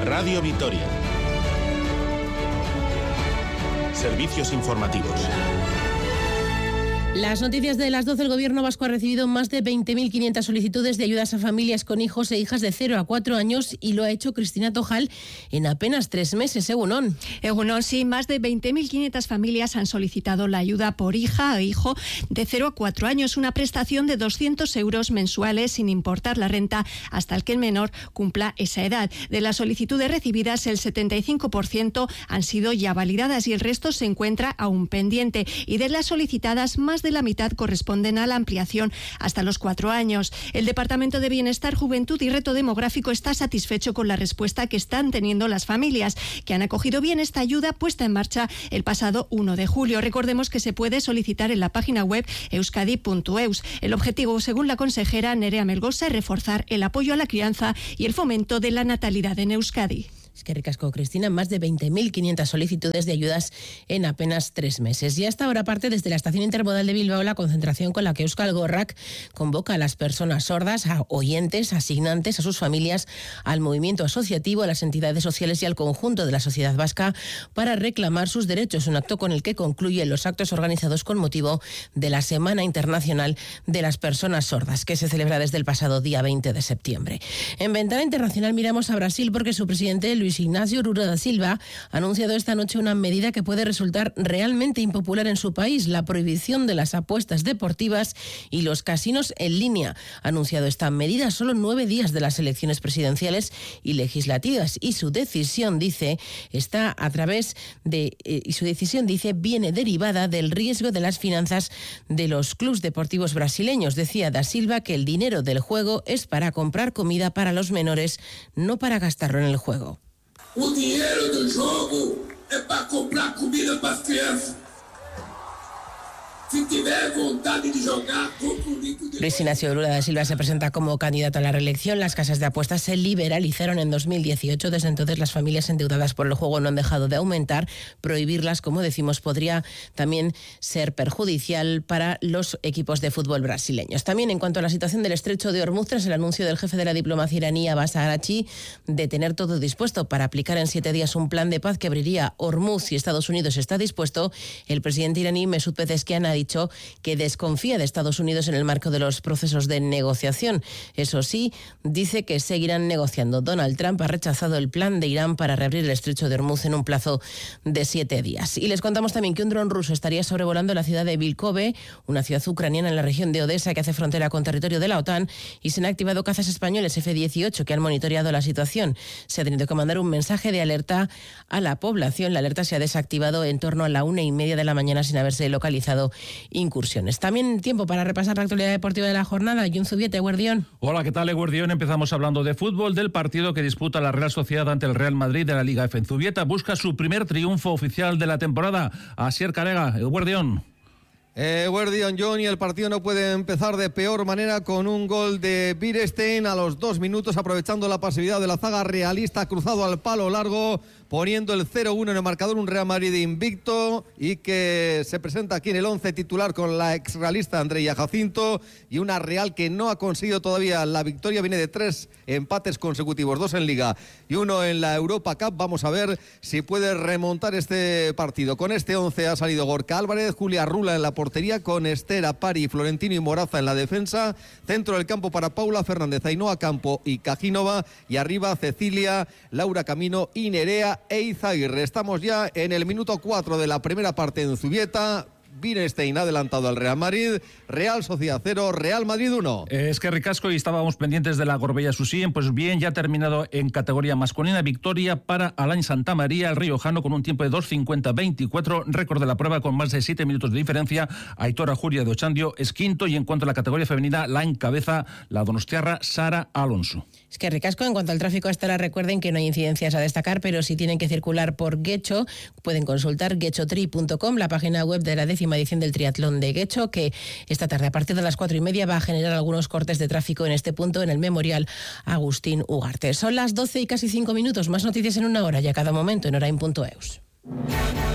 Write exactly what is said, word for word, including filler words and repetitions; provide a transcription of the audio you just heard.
Radio Vitoria. Servicios informativos. Las noticias de las doce. El Gobierno vasco ha recibido más de veinte mil quinientas solicitudes de ayudas a familias con hijos e hijas de cero a cuatro años y lo ha hecho Cristina Tojal en apenas tres meses. Egunon. Egunon, sí, más de veinte mil quinientas familias han solicitado la ayuda por hija o hijo de cero a cuatro años, una prestación de doscientos euros mensuales sin importar la renta hasta el que el menor cumpla esa edad. De las solicitudes recibidas, el setenta y cinco por ciento han sido ya validadas y el resto se encuentra aún pendiente. Y de las solicitadas, más de la mitad corresponden a la ampliación hasta los cuatro años. El Departamento de Bienestar, Juventud y Reto Demográfico está satisfecho con la respuesta que están teniendo las familias, que han acogido bien esta ayuda puesta en marcha el pasado uno de julio. Recordemos que se puede solicitar en la página web euskadi punto eus. El objetivo, según la consejera Nerea Melgosa, es reforzar el apoyo a la crianza y el fomento de la natalidad en Euskadi. Es que ricasco, Cristina, más de veinte mil quinientas solicitudes de ayudas en apenas tres meses. Y hasta ahora parte desde la Estación Intermodal de Bilbao la concentración con la que Euskal Gorrak convoca a las personas sordas, a oyentes, asignantes, a sus familias, al movimiento asociativo, a las entidades sociales y al conjunto de la sociedad vasca para reclamar sus derechos. Un acto con el que concluyen los actos organizados con motivo de la Semana Internacional de las Personas Sordas, que se celebra desde el pasado día veinte de septiembre. En Ventana Internacional miramos a Brasil porque su presidente, Luis Luis Ignacio Lula da Silva, ha anunciado esta noche una medida que puede resultar realmente impopular en su país, la prohibición de las apuestas deportivas y los casinos en línea. Ha anunciado esta medida solo nueve días de las elecciones presidenciales y legislativas y su decisión, dice, está a través de eh, y su decisión, dice, viene derivada del riesgo de las finanzas de los clubes deportivos brasileños. Decía da Silva que el dinero del juego es para comprar comida para los menores, no para gastarlo en el juego. O dinheiro do jogo é para comprar comida para as crianças. Si tiver vontade de jogar, compra un litro de... Luis Ignacio Lula da Silva se presenta como candidato a la reelección. Las casas de apuestas se liberalizaron en dos mil dieciocho. Desde entonces las familias endeudadas por el juego no han dejado de aumentar. Prohibirlas, como decimos, podría también ser perjudicial para los equipos de fútbol brasileños. También en cuanto a la situación del estrecho de Hormuz, tras el anuncio del jefe de la diplomacia iraní, Abbas Araghchi, de tener todo dispuesto para aplicar en siete días un plan de paz que abriría Hormuz si Estados Unidos está dispuesto, el presidente iraní Mesud Pezeshkian ha dicho que desconfía de Estados Unidos en el marco de los procesos de negociación. Eso sí, dice que seguirán negociando. Donald Trump ha rechazado el plan de Irán para reabrir el estrecho de Hormuz en un plazo de siete días. Y les contamos también que un dron ruso estaría sobrevolando la ciudad de Vilkove, una ciudad ucraniana en la región de Odessa que hace frontera con territorio de la OTAN, y se han activado cazas españoles F dieciocho que han monitoreado la situación. Se ha tenido que mandar un mensaje de alerta a la población. La alerta se ha desactivado en torno a la una y media de la mañana sin haberse localizado incursiones. También tiempo para repasar la actualidad deportiva de la jornada. Jun Zubieta, Eguerdión. Hola, ¿qué tal, Eguerdión? Empezamos hablando de fútbol, del partido que disputa la Real Sociedad ante el Real Madrid de la Liga F. En Zubieta busca su primer triunfo oficial de la temporada. Asier Carega, Eguerdión. Eh, Guardian John, y el partido no puede empezar de peor manera con un gol de Birestein a los dos minutos, aprovechando la pasividad de la zaga realista, cruzado al palo largo, poniendo el cero uno en el marcador. Un Real Madrid invicto y que se presenta aquí en el once titular con la ex realista Andrea Jacinto, y una Real que no ha conseguido todavía la victoria. Viene de tres empates consecutivos, dos en Liga y uno en la Europa Cup. Vamos a ver si puede remontar este partido. Con este once ha salido Gorka Álvarez, Julia Rula en la portería, con Esther Apari, Florentino y Moraza en la defensa. Centro del campo para Paula Fernández, Ainhoa Campo y Cajínova, y arriba Cecilia, Laura Camino y Nerea e Izaguirre. Estamos ya en el minuto cuatro de la primera parte en Zubieta. Birestein adelantado al Real Madrid. Real Sociedad cero, Real Madrid uno. Es que ricasco, y estábamos pendientes de la Gorbella Susíen. Pues bien, ya ha terminado en categoría masculina. Victoria para Alain Santamaría, el riojano, con un tiempo de dos cincuenta veinticuatro. Récord de la prueba con más de siete minutos de diferencia. Aitor Ajuria de Ochandio es quinto, y en cuanto a la categoría femenina la encabeza la donostiarra Sara Alonso. Es que ricasco. En cuanto al tráfico hasta ahora, recuerden que no hay incidencias a destacar, pero si tienen que circular por Guecho, pueden consultar guechotri punto com, la página web de la décima edición del triatlón de Guecho, que esta tarde a partir de las cuatro y media va a generar algunos cortes de tráfico en este punto, en el Memorial Agustín Ugarte. Son las doce y casi cinco minutos. Más noticias en una hora y a cada momento en orain punto eus.